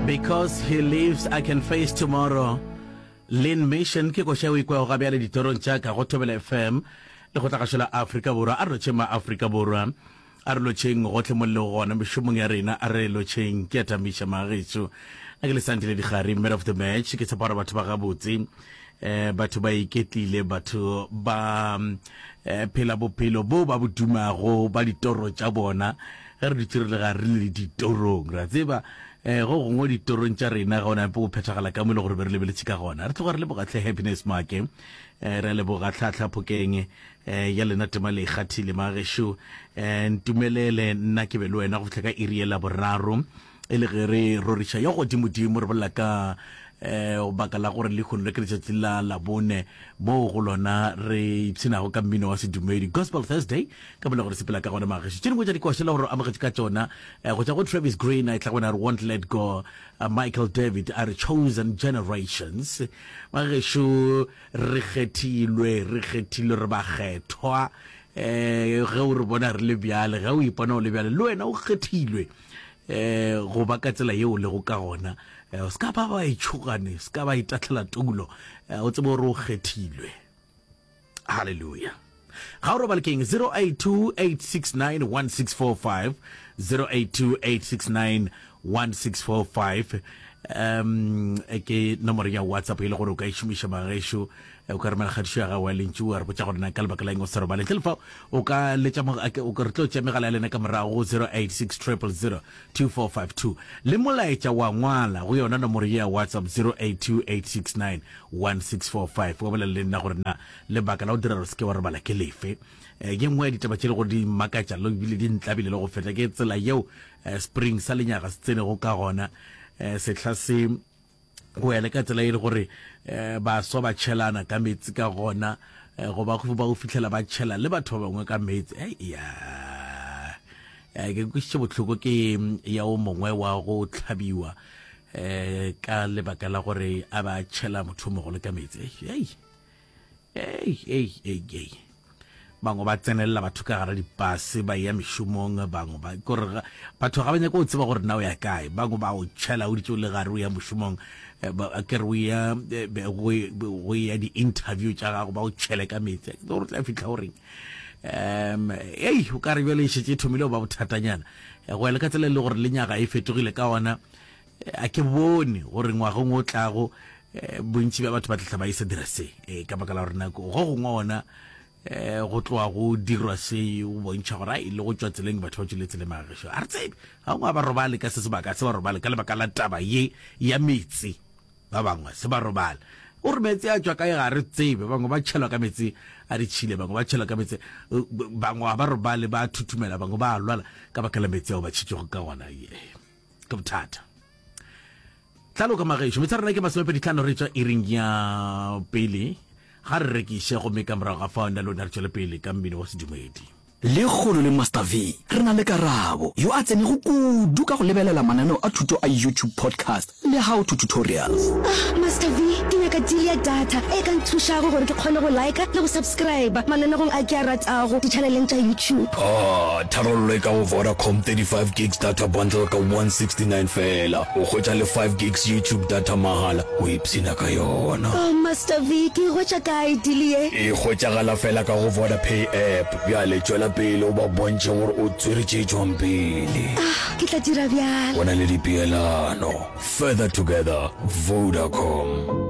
Because he lives, I can face tomorrow. Lynn Mission ke go shawe kwa go bjale ditorong tša ka go Thobela FM le go tlagasela Afrika Borwa a re tšema Afrika Borwa a re lotšeng go tle molle gona mešomong ya rena a re lotšeng ke atamisha magetso a ke le santile digare man of the match ke tsapara batho ba gabotse batho ba iketlile batho ba phela bophelo bo ba bodumago ba ditoro tša bona ge re ditšhirile ga re le ditorong ra tseba go gongwe ditorong tša rena ga ona po go phethagala ka mole gore be re lebeletse ka gona re tloga re lebogatlhe happiness make re lebogatlhatlha phokeng ya lena tema le ikgathile magešo ntumelele nna ke be le wena go fitlha ka iri la boraro e le ge re roriša ya godimodimo re bolela ka o baka la gore le kgono le ke letšatši la labone mo go lona re ipsenago ka mmino wa sedumedi Gospel Thursday ka bola gore sepela ka gona magešo tše dingwe tša dikošela gore amogetše ka tšona go tša go Travis Green a tla gona re won't let go Michael David are chosen generations magešo re kgethilwe re ba kgethwa ge o re bona re le bjale ge o ipona o le bjale le wena o kgethilwe go ba ka tsela yeo le go ka gona o ska ba ba itšhogane ska ba itatlela tulo o tsebo re o kgethilwe hallelujah ga o roba le keng 0828691645 0828691645 ke nomoro ya WhatsApp ile gore o ka ishumisha magešo o ka remela khadišo ya gago ya lentši wa re botša gore na ka lebaka la eng o se robale ntle lefa o ka letša o ka re tlo tša megala ya lena ka morago 0860002452 le molaetša wa ngwala go yona nomoro ya WhatsApp 0828691645 wa bolela le nna gore na lebaka la o dira gore se ke wa robala ke lefe ke nngwe ya ditaba tše le gore di makatša lo ebile di ntlabile le go fetla ke tsela yeo spring sa lenyaga se tsene go ka gona sehla se go ya le ka tsela e le gore ba swa ba tšhelana ka metsi ka gona go ba go fitlhela ba tšhela le batho ba bangwe ka metsi ke kwišitše bohloko ke ya o mongwe wa go hlabiwa ka lebaka la gore a ba tšhela motho mogolo ka metsi bangwe ba tsenelela batho ka gara dipase ba ya mešomong bangwe ba gore batho ga ba nyaka o tseba gore na o ya kae bangwe ba o tšhela o ditše o le gare o ya mošomong ke re go ya di-interview tša gago ba o tšhele ka metsi gore tla fitlha goreng o ka re bjale šetse e thomile o ba bothatanyana go ya le ka tsela le gore le nyaga e fetogile ka ona a ke bone gore ngwageng o tlago bontši bja batho ba tlatla ba isa dira se ka baka la gore nako go gongwe ona go tloa go dirwa se o bontšha gore a ile go tšwa tseleng batho ba tšweletse le magešo a re tsebe ga ngwe ba robale ka se sebaka se ba robale ka lebaka la taba ye ya metsi ba bangwe se ba robale o re metsi a tšwa kae ga re tsebe bangwe ba tšhelwa ka metsi a ditšhile bangwe ba tšhelwa ka metsi bangwe ba robale ba thuthumela bangwe ba lwala ka baka la metsi ao ba tšhetšego ka gona ke bothata tlalo ka magešo metsa rena ke masomepeditlhano re tšwa iring ya pele ga re rekiše go meka morago ga faona lona re tšwele pele ka mmino wa sedumedi le kgolo le Master V re na le Karabo yo a tsene go kudu ka go lebelela mananeo a thuto a YouTube podcast le how to tutorials Master V ke nyaka deal ya data e ka nthušago gore ke kgone go like le go subscribe mananegong a ke a ratago di-channeleng tša YouTube tharollo e ka go Vodacom 35 gigs data bundle ka 169 fela o hwetša le 5 gigs YouTube data mahala o ipsina ka yona Master V ke hwetša kae deal ye e hwetšagala fela ka go Vodapay app bjale tšwela pele o ba bontše gore o tswere tše tšwang pele ke tla dira bjalo bona le dipeelano further together Vodacom